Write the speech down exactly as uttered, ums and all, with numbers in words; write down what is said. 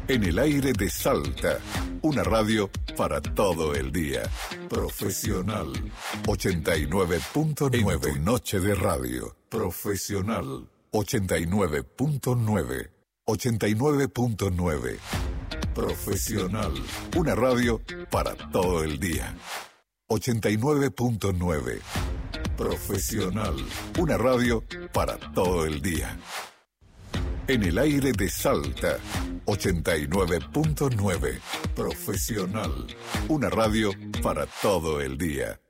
En el aire de Salta, una radio para todo el día. Profesional ochenta y nueve punto nueve. Noche de radio. Profesional ochenta y nueve punto nueve. ochenta y nueve punto nueve. Profesional, una radio para todo el día. ochenta y nueve punto nueve. Profesional, una radio para todo el día. En el aire de Salta, ochenta y nueve punto nueve. Profesional, una radio para todo el día.